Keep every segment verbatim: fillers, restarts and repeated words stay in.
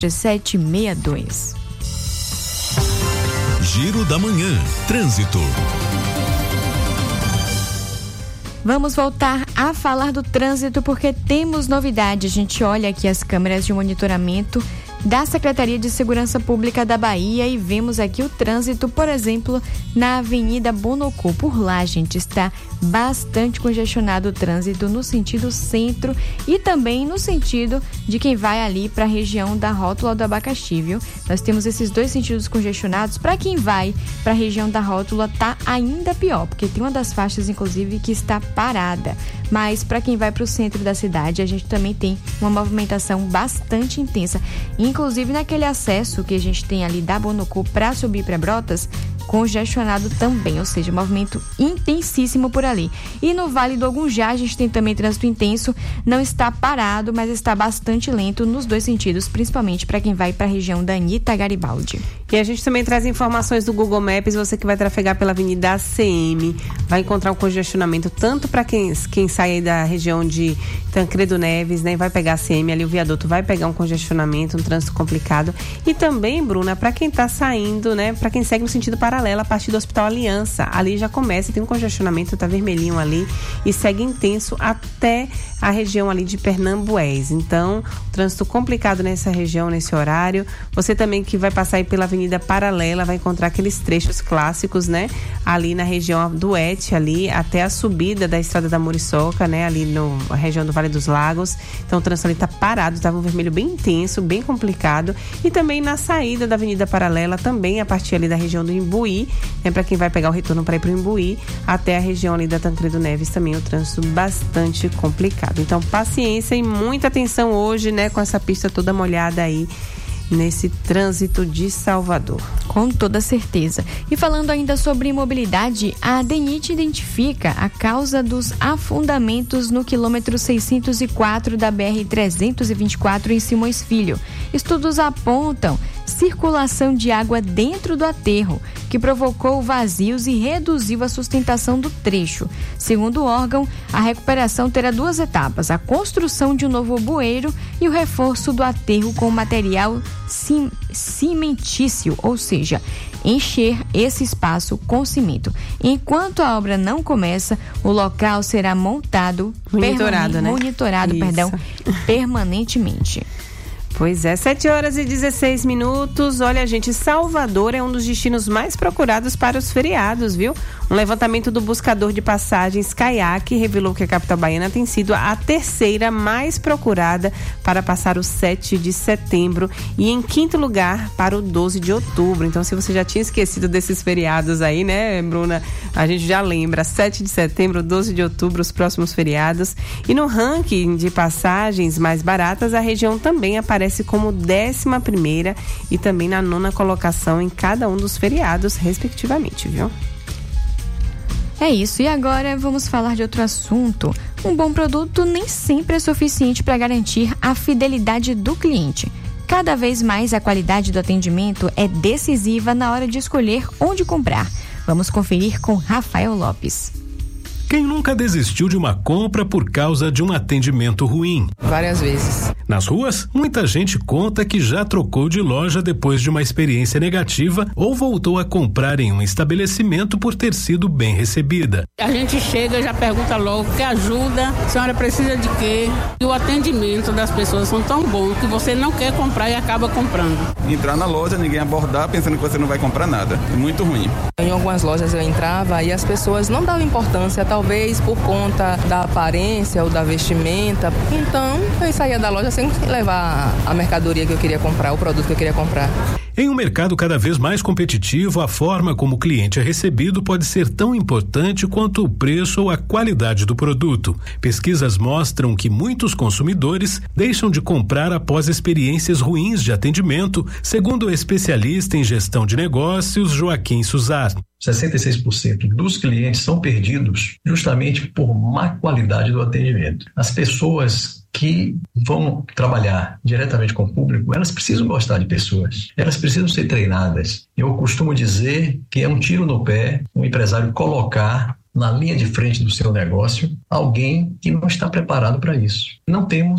sete seis dois. Giro da Manhã. Trânsito. Vamos voltar a falar do trânsito porque temos novidade. A gente olha aqui as câmeras de monitoramento da Secretaria de Segurança Pública da Bahia e vemos aqui o trânsito, por exemplo, na Avenida Bonocô. Por lá, gente, está bastante congestionado o trânsito no sentido centro e também no sentido de quem vai ali para a região da Rótula do Abacaxi, viu? Nós temos esses dois sentidos congestionados. Para quem vai para a região da Rótula, tá ainda pior, porque tem uma das faixas, inclusive, que está parada. Mas para quem vai para o centro da cidade, a gente também tem uma movimentação bastante intensa. Inclusive naquele acesso que a gente tem ali da Bonocô para subir para Brotas, congestionado também, ou seja, movimento intensíssimo por ali. E no Vale do Agunjá a gente tem também trânsito intenso, não está parado, mas está bastante lento nos dois sentidos, principalmente para quem vai para a região da Anitta Garibaldi. E a gente também traz informações do Google Maps. Você que vai trafegar pela Avenida A C M vai encontrar um congestionamento tanto para quem, quem sai aí da região de Tancredo Neves, né? Vai pegar a C M ali, o viaduto vai pegar um congestionamento, um trânsito complicado. E também, Bruna, para quem está saindo, né? Para quem segue no sentido paralelo a partir do Hospital Aliança, ali já começa, tem um congestionamento, tá vermelhinho ali e segue intenso até a região ali de Pernambués. Então, trânsito complicado nessa região, nesse horário. Você também que vai passar aí pela Avenida Paralela vai encontrar aqueles trechos clássicos, né? Ali na região do Et, ali até a subida da Estrada da Muriçoca, né? Ali no, na região do Vale dos Lagos. Então, o trânsito ali tá parado, tava um vermelho bem intenso, bem complicado. E também na saída da Avenida Paralela, também a partir ali da região do Imbuí, né? Para quem vai pegar o retorno para ir pro Imbuí, até a região ali da Tancredo Neves, também o trânsito bastante complicado. Então, paciência e muita atenção hoje, né, com essa pista toda molhada aí nesse trânsito de Salvador. Com toda certeza. E falando ainda sobre imobilidade, a DENIT identifica a causa dos afundamentos no quilômetro seiscentos e quatro da B R trezentos e vinte e quatro em Simões Filho. Estudos apontam circulação de água dentro do aterro, que provocou vazios e reduziu a sustentação do trecho. Segundo o órgão, a recuperação terá duas etapas: a construção de um novo bueiro e o reforço do aterro com material cim- cimentício, ou seja, encher esse espaço com cimento. Enquanto a obra não começa, o local será montado, monitorado, permane- né? monitorado, perdão, permanentemente. Pois é, sete horas e dezesseis minutos. Olha, gente, Salvador é um dos destinos mais procurados para os feriados, viu? Um levantamento do buscador de passagens Kayak revelou que a capital baiana tem sido a terceira mais procurada para passar o sete de setembro e em quinto lugar para o doze de outubro. Então, se você já tinha esquecido desses feriados aí, né, Bruna? A gente já lembra, sete de setembro, doze de outubro, os próximos feriados. E no ranking de passagens mais baratas, a região também aparece como décima primeira e também na nona colocação em cada um dos feriados, respectivamente, viu? É isso, e agora vamos falar de outro assunto. Um bom produto nem sempre é suficiente para garantir a fidelidade do cliente. Cada vez mais a qualidade do atendimento é decisiva na hora de escolher onde comprar. Vamos conferir com Rafael Lopes. Quem nunca desistiu de uma compra por causa de um atendimento ruim? Várias vezes. Nas ruas, muita gente conta que já trocou de loja depois de uma experiência negativa ou voltou a comprar em um estabelecimento por ter sido bem recebida. A gente chega e já pergunta logo que ajuda, a senhora precisa de quê? E o atendimento das pessoas são tão bons que você não quer comprar e acaba comprando. Entrar na loja, ninguém abordar pensando que você não vai comprar nada. É muito ruim. Em algumas lojas eu entrava e as pessoas não davam importância, talvez por conta da aparência ou da vestimenta. Então eu saía da loja sem levar a mercadoria que eu queria comprar, o produto que eu queria comprar. Em um mercado cada vez mais competitivo, a forma como o cliente é recebido pode ser tão importante quanto o preço ou a qualidade do produto. Pesquisas mostram que muitos consumidores deixam de comprar após experiências ruins de atendimento, segundo o especialista em gestão de negócios Joaquim Suzar. sessenta e seis por cento dos clientes são perdidos justamente por má qualidade do atendimento. As pessoas que vão trabalhar diretamente com o público, elas precisam gostar de pessoas, elas precisam ser treinadas. Eu costumo dizer que é um tiro no pé um empresário colocar na linha de frente do seu negócio alguém que não está preparado para isso. Não temos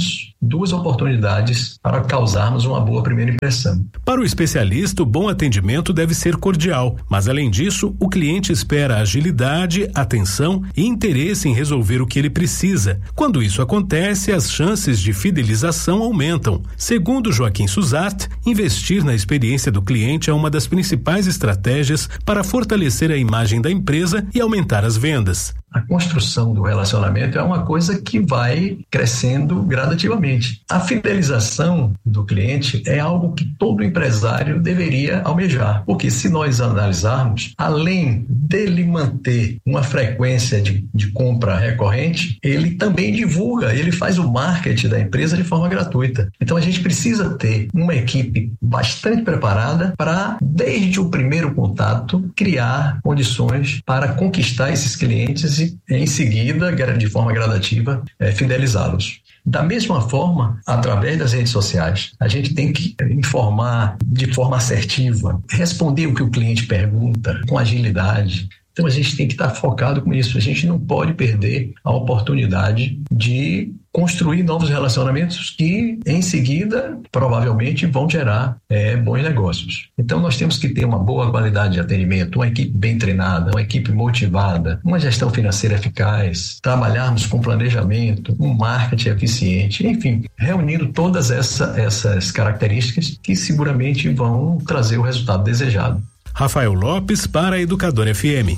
duas oportunidades para causarmos uma boa primeira impressão. Para o especialista, o bom atendimento deve ser cordial, mas além disso, o cliente espera agilidade, atenção e interesse em resolver o que ele precisa. Quando isso acontece, as chances de fidelização aumentam. Segundo Joaquim Suzart, investir na experiência do cliente é uma das principais estratégias para fortalecer a imagem da empresa e aumentar as vendas. A construção do relacionamento é uma coisa que vai crescendo gradativamente. A fidelização do cliente é algo que todo empresário deveria almejar, porque se nós analisarmos, além dele manter uma frequência de, de compra recorrente, ele também divulga, ele faz o marketing da empresa de forma gratuita. Então a gente precisa ter uma equipe bastante preparada para, desde o primeiro contato, criar condições para conquistar esses clientes e, em seguida, de forma gradativa, é, fidelizá-los. Da mesma forma, através das redes sociais, a gente tem que informar de forma assertiva, responder o que o cliente pergunta com agilidade. Então a gente tem que estar focado com isso. A gente não pode perder a oportunidade de construir novos relacionamentos que, em seguida, provavelmente vão gerar é, bons negócios. Então nós temos que ter uma boa qualidade de atendimento, uma equipe bem treinada, uma equipe motivada, uma gestão financeira eficaz, trabalharmos com planejamento, um marketing eficiente, enfim, reunindo todas essa, essas características que seguramente vão trazer o resultado desejado. Rafael Lopes para a Educadora F M.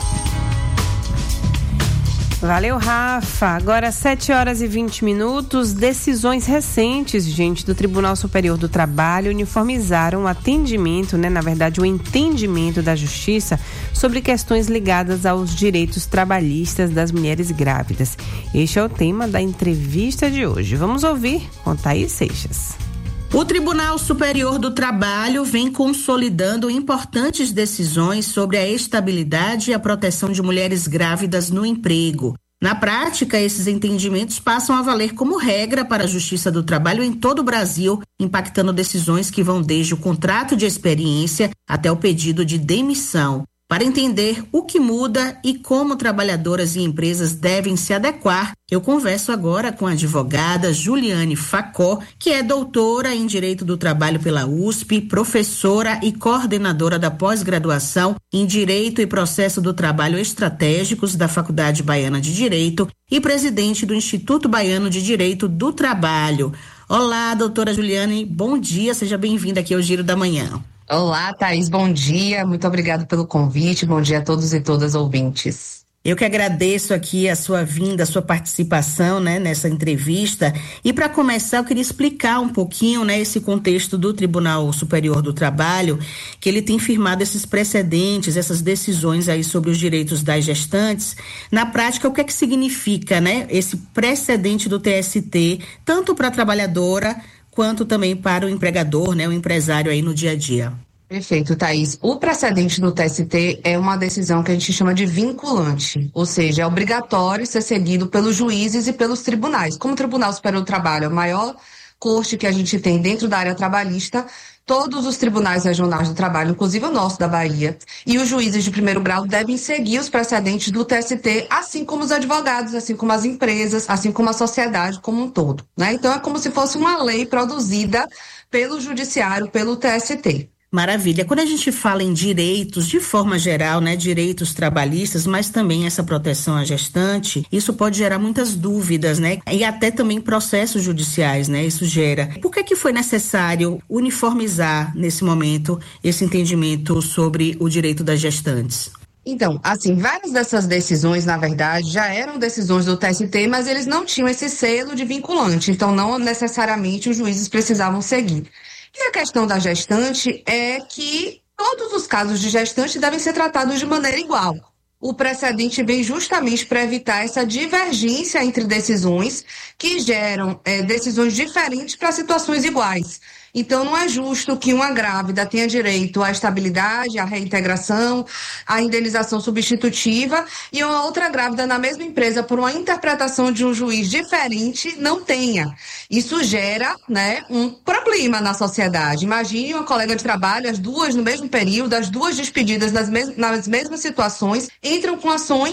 Valeu, Rafa. Agora sete horas e vinte minutos. Decisões recentes, gente, do Tribunal Superior do Trabalho uniformizaram o atendimento, né, na verdade, o entendimento da Justiça sobre questões ligadas aos direitos trabalhistas das mulheres grávidas. Este é o tema da entrevista de hoje. Vamos ouvir com Thaís Seixas. O Tribunal Superior do Trabalho vem consolidando importantes decisões sobre a estabilidade e a proteção de mulheres grávidas no emprego. Na prática, esses entendimentos passam a valer como regra para a Justiça do Trabalho em todo o Brasil, impactando decisões que vão desde o contrato de experiência até o pedido de demissão. Para entender o que muda e como trabalhadoras e empresas devem se adequar, eu converso agora com a advogada Juliane Facó, que é doutora em Direito do Trabalho pela U S P, professora e coordenadora da pós-graduação em Direito e Processo do Trabalho Estratégicos da Faculdade Baiana de Direito e presidente do Instituto Baiano de Direito do Trabalho. Olá, doutora Juliane, bom dia, seja bem-vinda aqui ao Giro da Manhã. Olá, Thaís, bom dia, muito obrigada pelo convite, bom dia a todos e todas ouvintes. Eu que agradeço aqui a sua vinda, a sua participação, né, nessa entrevista. E para começar, eu queria explicar um pouquinho, né, esse contexto do Tribunal Superior do Trabalho, que ele tem firmado esses precedentes, essas decisões aí sobre os direitos das gestantes. Na prática, o que é que significa, né, esse precedente do T S T, tanto para a trabalhadora quanto também para o empregador, né, o empresário aí no dia a dia? Perfeito, Thaís. O precedente do T S T é uma decisão que a gente chama de vinculante, ou seja, é obrigatório ser seguido pelos juízes e pelos tribunais. Como o Tribunal Superior do Trabalho é a maior corte que a gente tem dentro da área trabalhista, todos os tribunais regionais do trabalho, inclusive o nosso da Bahia, e os juízes de primeiro grau devem seguir os precedentes do T S T, assim como os advogados, assim como as empresas, assim como a sociedade como um todo, né? Então é como se fosse uma lei produzida pelo judiciário, pelo T S T. Maravilha. Quando a gente fala em direitos, de forma geral, né, direitos trabalhistas, mas também essa proteção à gestante, isso pode gerar muitas dúvidas, né, e até também processos judiciais, né, isso gera. Por que que foi necessário uniformizar, nesse momento, esse entendimento sobre o direito das gestantes? Então, assim, várias dessas decisões, na verdade, já eram decisões do T S T, mas eles não tinham esse selo de vinculante, então não necessariamente os juízes precisavam seguir. E a questão da gestante é que todos os casos de gestante devem ser tratados de maneira igual. O precedente vem justamente para evitar essa divergência entre decisões que geram é, decisões diferentes para situações iguais. Então, não é justo que uma grávida tenha direito à estabilidade, à reintegração, à indenização substitutiva e uma outra grávida na mesma empresa, por uma interpretação de um juiz diferente, não tenha. Isso gera, né, um problema na sociedade. Imagine uma colega de trabalho, as duas no mesmo período, as duas despedidas nas, mes- nas mesmas situações, entram com ações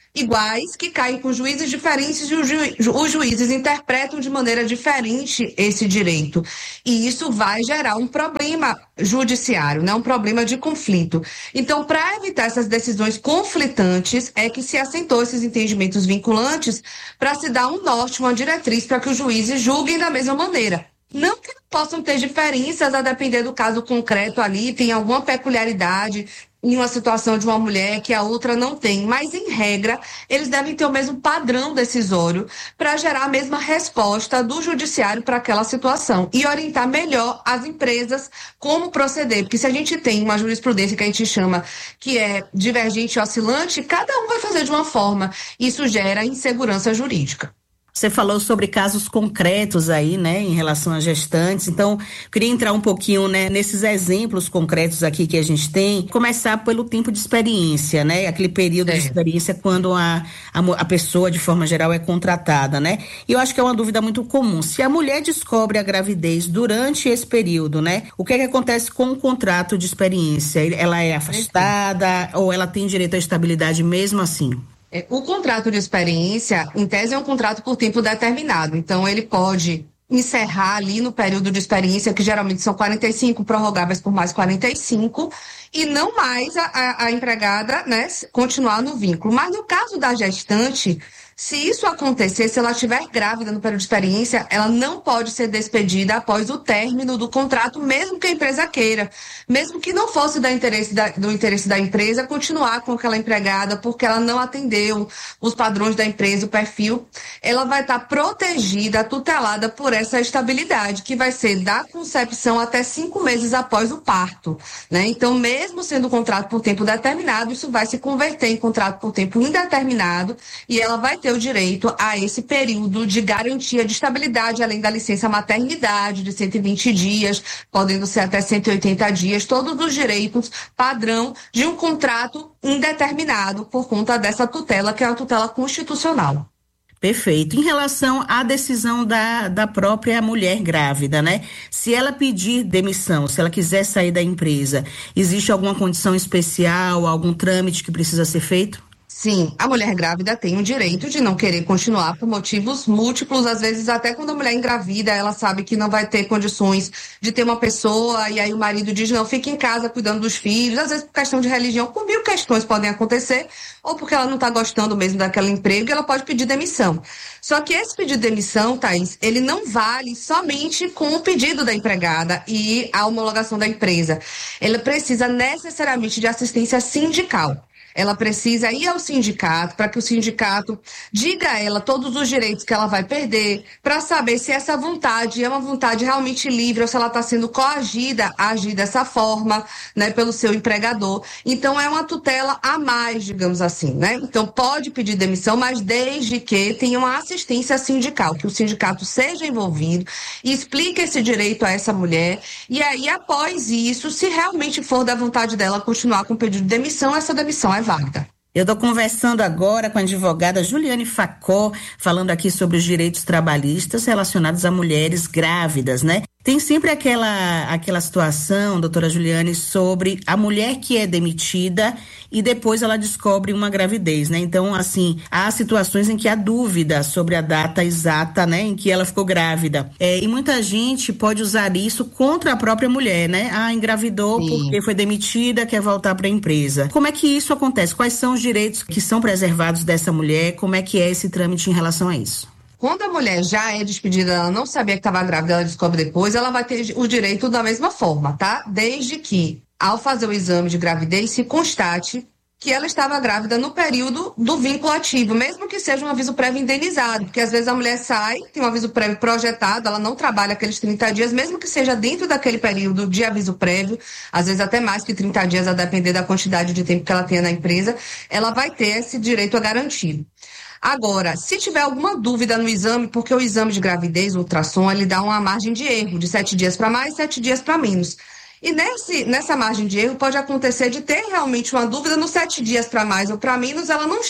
iguais que caem com juízes diferentes e os, ju- os juízes interpretam de maneira diferente esse direito. E isso vai gerar um problema judiciário, né? Um problema de conflito. Então, para evitar essas decisões conflitantes, é que se assentou esses entendimentos vinculantes para se dar um norte, uma diretriz para que os juízes julguem da mesma maneira. Não que possam ter diferenças a depender do caso concreto ali, tem alguma peculiaridade em uma situação de uma mulher que a outra não tem, mas em regra eles devem ter o mesmo padrão decisório para gerar a mesma resposta do judiciário para aquela situação e orientar melhor as empresas como proceder, porque se a gente tem uma jurisprudência que a gente chama que é divergente e oscilante, cada um vai fazer de uma forma, isso gera insegurança jurídica. Você falou sobre casos concretos aí, né, em relação a gestantes. Então, queria entrar um pouquinho, né, nesses exemplos concretos aqui que a gente tem. Começar pelo tempo de experiência, né, aquele período é. de experiência quando a, a, a pessoa, de forma geral, é contratada, né. E eu acho que é uma dúvida muito comum. Se a mulher descobre a gravidez durante esse período, né, o que é que acontece com o contrato de experiência? Ela é afastada é. ou ela tem direito à estabilidade mesmo assim? O contrato de experiência, em tese, é um contrato por tempo determinado. Então, ele pode encerrar ali no período de experiência, que geralmente são quarenta e cinco, prorrogáveis por mais quarenta e cinco, e não mais a, a, a empregada, né, continuar no vínculo. Mas no caso da gestante, se isso acontecer, se ela estiver grávida no período de experiência, ela não pode ser despedida após o término do contrato, mesmo que a empresa queira. Mesmo que não fosse da interesse da, do interesse da empresa continuar com aquela empregada, porque ela não atendeu os padrões da empresa, o perfil, ela vai estar protegida, tutelada por essa estabilidade, que vai ser da concepção até cinco meses após o parto, né? Então, mesmo sendo um contrato por tempo determinado, isso vai se converter em contrato por tempo indeterminado e ela vai ter o direito a esse período de garantia de estabilidade, além da licença maternidade de cento e vinte dias, podendo ser até cento e oitenta dias, todos os direitos padrão de um contrato indeterminado por conta dessa tutela, que é a tutela constitucional. Perfeito. Em relação à decisão da, da própria mulher grávida, né? Se ela pedir demissão, se ela quiser sair da empresa, existe alguma condição especial, algum trâmite que precisa ser feito? Sim, a mulher grávida tem o direito de não querer continuar por motivos múltiplos, às vezes até quando a mulher engravida, ela sabe que não vai ter condições de ter uma pessoa, e aí o marido diz, não, fique em casa cuidando dos filhos, às vezes por questão de religião, por mil questões podem acontecer, ou porque ela não está gostando mesmo daquele emprego, e ela pode pedir demissão. Só que esse pedido de demissão, Thaís, ele não vale somente com o pedido da empregada e a homologação da empresa. Ela precisa necessariamente de assistência sindical. Ela precisa ir ao sindicato para que o sindicato diga a ela todos os direitos que ela vai perder, para saber se essa vontade é uma vontade realmente livre ou se ela está sendo coagida a agir dessa forma, né, pelo seu empregador. Então, é uma tutela a mais, digamos assim, né? Então, pode pedir demissão, mas desde que tenha uma assistência sindical, que o sindicato seja envolvido e explique esse direito a essa mulher. E aí, após isso, se realmente for da vontade dela continuar com o pedido de demissão, essa demissão é válida. Eu estou conversando agora com a advogada Juliane Facó, falando aqui sobre os direitos trabalhistas relacionados a mulheres grávidas, né? Tem sempre aquela, aquela situação, doutora Juliane, sobre a mulher que é demitida e depois ela descobre uma gravidez, né? Então, assim, há situações em que há dúvida sobre a data exata, né, em que ela ficou grávida. É, e muita gente pode usar isso contra a própria mulher, né? Ah, engravidou Sim. porque foi demitida, quer voltar para a empresa. Como é que isso acontece? Quais são os direitos que são preservados dessa mulher? Como é que é esse trâmite em relação a isso? Quando a mulher já é despedida, ela não sabia que estava grávida, ela descobre depois, ela vai ter o direito da mesma forma, tá? Desde que, ao fazer o exame de gravidez, se constate que ela estava grávida no período do vínculo ativo, mesmo que seja um aviso prévio indenizado, porque às vezes a mulher sai, tem um aviso prévio projetado, ela não trabalha aqueles trinta dias, mesmo que seja dentro daquele período de aviso prévio, às vezes até mais que trinta dias, a depender da quantidade de tempo que ela tenha na empresa, ela vai ter esse direito a garantido. Agora, se tiver alguma dúvida no exame, porque o exame de gravidez, o ultrassom, ele dá uma margem de erro de sete dias para mais, sete dias para menos. E nesse, nessa margem de erro pode acontecer de ter realmente uma dúvida nos sete dias para mais ou para menos, ela não está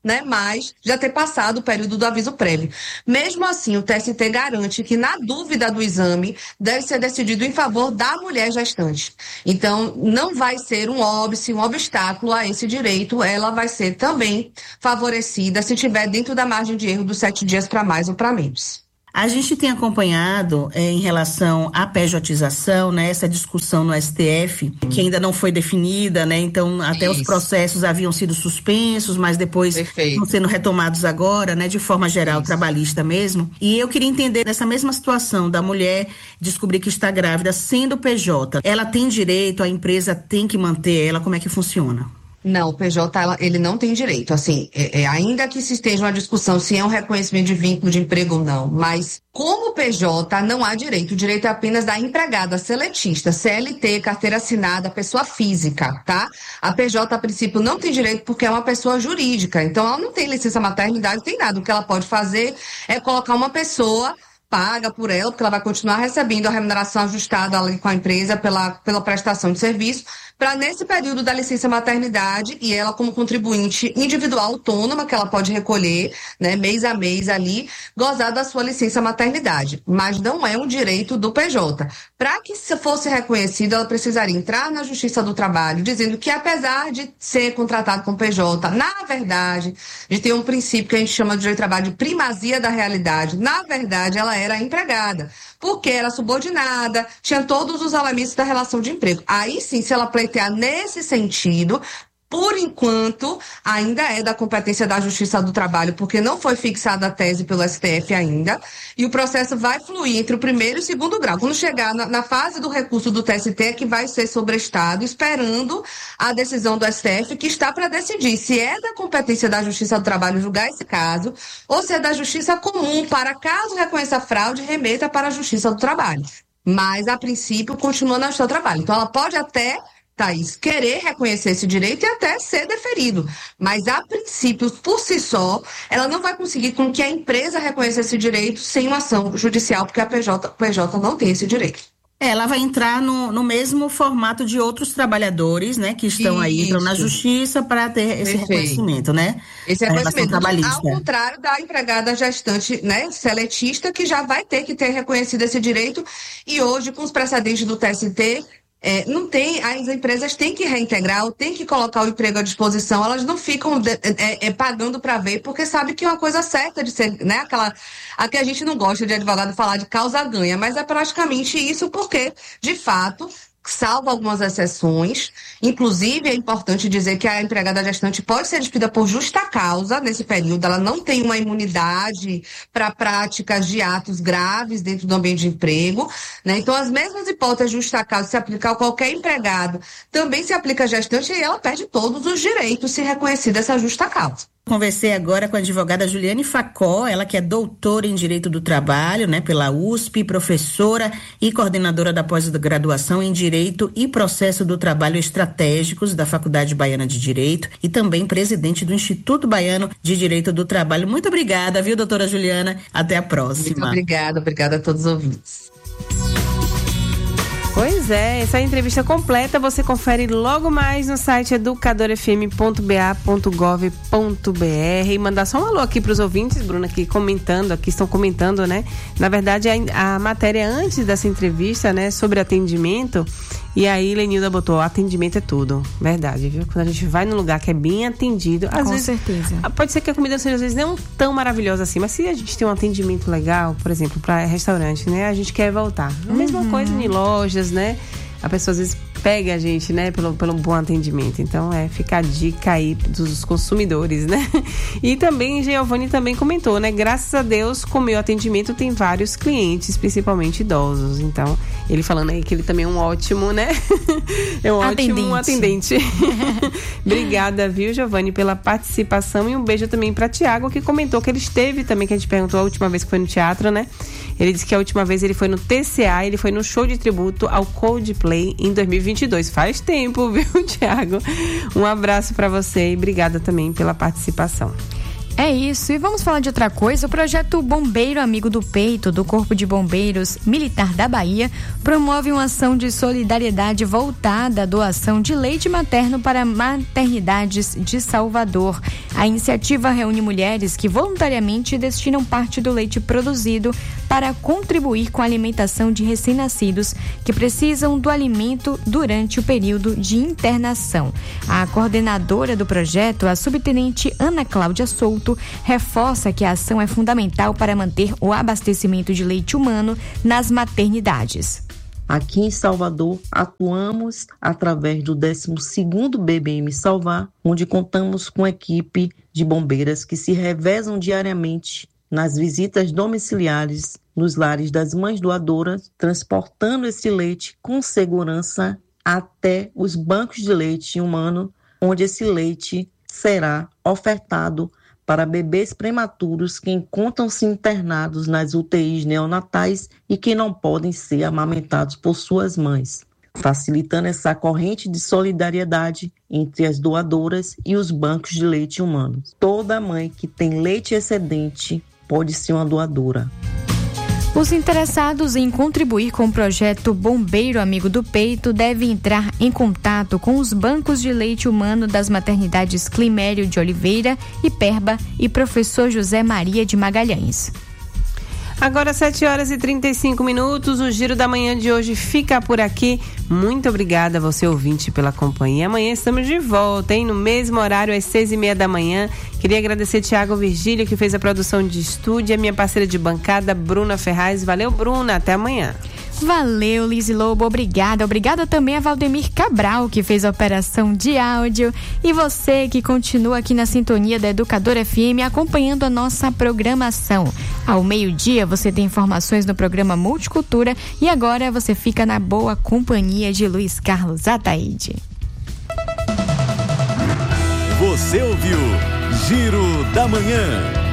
né, mas já ter passado o período do aviso prévio. Mesmo assim, o T S T garante que, na dúvida do exame, deve ser decidido em favor da mulher gestante. Então, não vai ser um óbice, um obstáculo a esse direito, ela vai ser também favorecida se tiver dentro da margem de erro dos sete dias para mais ou para menos. A gente tem acompanhado é, em relação à pejotização, né, essa discussão no S T F, que ainda não foi definida, né, então até Isso. os processos haviam sido suspensos, mas depois Perfeito. estão sendo retomados agora, né, de forma geral, Isso. trabalhista mesmo. E eu queria entender nessa mesma situação da mulher descobrir que está grávida sendo P J, ela tem direito, a empresa tem que manter ela, como é que funciona? Não, o P J, ela, ele não tem direito, assim, é, é, ainda que se esteja uma discussão se é um reconhecimento de vínculo de emprego ou não, mas como P J não há direito, o direito é apenas da empregada seletista, C L T, carteira assinada, pessoa física, tá? A P J, a princípio, não tem direito porque é uma pessoa jurídica, então ela não tem licença maternidade, não tem nada, o que ela pode fazer é colocar uma pessoa paga por ela, porque ela vai continuar recebendo a remuneração ajustada ali com a empresa pela, pela prestação de serviço, para nesse período da licença maternidade, e ela como contribuinte individual autônoma, que ela pode recolher, né, mês a mês ali, gozar da sua licença maternidade. Mas não é um direito do P J. Para que se fosse reconhecido, ela precisaria entrar na Justiça do Trabalho, dizendo que apesar de ser contratado com P J, na verdade, de ter um princípio que a gente chama de direito do trabalho de primazia da realidade, na verdade ela era empregada, porque era subordinada, tinha todos os elementos da relação de emprego. Aí sim, se ela pleitear nesse sentido, por enquanto, ainda é da competência da Justiça do Trabalho, porque não foi fixada a tese pelo S T F ainda, e o processo vai fluir entre o primeiro e o segundo grau. Quando chegar na, na fase do recurso do T S T, é que vai ser sobrestado, esperando a decisão do S T F, que está para decidir se é da competência da Justiça do Trabalho julgar esse caso, ou se é da Justiça comum, para caso reconheça a fraude, remeta para a Justiça do Trabalho. Mas, a princípio, continua na Justiça do Trabalho. Então, ela pode até... Thaís, querer reconhecer esse direito e até ser deferido. Mas, a princípio, por si só, ela não vai conseguir com que a empresa reconheça esse direito sem uma ação judicial, porque a P J, P J não tem esse direito. Ela vai entrar no, no mesmo formato de outros trabalhadores, né, que estão Isso. aí, entram na justiça para ter esse Perfeito. reconhecimento, né? Esse reconhecimento, ao contrário da empregada gestante, né, seletista, que já vai ter que ter reconhecido esse direito, e hoje, com os precedentes do T S T, É, não tem, as empresas têm que reintegrar, ou têm que colocar o emprego à disposição, elas não ficam de, é, é, pagando para ver, porque sabe que é uma coisa certa de ser, né, aquela, a que a gente não gosta de advogado falar de causa ganha, mas é praticamente isso, porque, de fato, salvo algumas exceções, inclusive é importante dizer que a empregada gestante pode ser despedida por justa causa nesse período, ela não tem uma imunidade para práticas de atos graves dentro do ambiente de emprego, né? Então as mesmas hipóteses de justa causa se aplicam a qualquer empregado, também se aplica a gestante e ela perde todos os direitos se reconhecida essa justa causa. Conversei agora com a advogada Juliane Facó, ela que é doutora em Direito do Trabalho, né, pela U S P, professora e coordenadora da pós-graduação em Direito e Processo do Trabalho Estratégicos da Faculdade Baiana de Direito e também presidente do Instituto Baiano de Direito do Trabalho. Muito obrigada, viu, doutora Juliana? Até a próxima. Muito obrigada, obrigada a todos os ouvintes. Pois é, essa entrevista completa você confere logo mais no site educador f m ponto b a ponto gov ponto b r e mandar só um alô aqui para os ouvintes, Bruna, aqui comentando, aqui estão comentando, né? Na verdade, a, a matéria antes dessa entrevista, né, sobre atendimento, e aí Lenilda botou, atendimento é tudo, verdade, viu? Quando a gente vai num lugar que é bem atendido, às Com vezes, certeza. Pode ser que a comida seja às vezes não tão maravilhosa assim, mas se a gente tem um atendimento legal, por exemplo, para restaurante, né, a gente quer voltar. A mesma uhum. coisa em lojas, né? A pessoa às vezes pega a gente, né, pelo, pelo bom atendimento. Então, é, fica a dica aí dos consumidores, né? E também, Giovanni também comentou, né? Graças a Deus, com o meu atendimento tem vários clientes, principalmente idosos. Então, ele falando aí que ele também é um ótimo, né? É um atendente. ótimo atendente. Obrigada, viu, Giovanni, pela participação. E um beijo também para Tiago, que comentou que ele esteve também, que a gente perguntou a última vez que foi no teatro, né? Ele disse que a última vez ele foi no T C A, ele foi no show de tributo ao Coldplay em dois mil e vinte e dois. Faz tempo, viu, Tiago? Um abraço para você e obrigada também pela participação. É isso, e vamos falar de outra coisa. O projeto Bombeiro Amigo do Peito, do Corpo de Bombeiros Militar da Bahia, promove uma ação de solidariedade voltada à doação de leite materno para maternidades de Salvador. A iniciativa reúne mulheres que voluntariamente destinam parte do leite produzido para contribuir com a alimentação de recém-nascidos que precisam do alimento durante o período de internação. A coordenadora do projeto, a subtenente Ana Cláudia Souto, reforça que a ação é fundamental para manter o abastecimento de leite humano nas maternidades. Aqui em Salvador, atuamos através do décimo segundo B B M Salvar, onde contamos com equipe de bombeiras que se revezam diariamente nas visitas domiciliares nos lares das mães doadoras, transportando esse leite com segurança até os bancos de leite humano, onde esse leite será ofertado para bebês prematuros que encontram-se internados nas U T Is neonatais e que não podem ser amamentados por suas mães, facilitando essa corrente de solidariedade entre as doadoras e os bancos de leite humanos. Toda mãe que tem leite excedente pode ser uma doadora. Os interessados em contribuir com o projeto Bombeiro Amigo do Peito devem entrar em contato com os bancos de leite humano das maternidades Climério de Oliveira, Iperba e Professor José Maria de Magalhães. Agora sete horas e trinta e cinco minutos, o Giro da Manhã de hoje fica por aqui. Muito obrigada a você, ouvinte, pela companhia. Amanhã estamos de volta, hein? No mesmo horário, às seis e meia da manhã. Queria agradecer Tiago Virgílio, que fez a produção de estúdio, e a minha parceira de bancada, Bruna Ferraz. Valeu, Bruna. Até amanhã. Valeu, Lizy Lobo, obrigada. Obrigada também a Valdemir Cabral, que fez a operação de áudio. E você que continua aqui na sintonia da Educadora F M, acompanhando a nossa programação. Ao meio-dia, você tem informações no programa Multicultura. E agora você fica na boa companhia de Luiz Carlos Ataíde. Você ouviu Giro da Manhã.